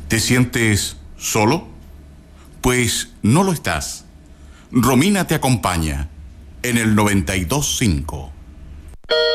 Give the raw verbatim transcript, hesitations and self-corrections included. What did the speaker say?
¿Te sientes solo? Pues no lo estás. Romina te acompaña en el noventa y dos punto cinco.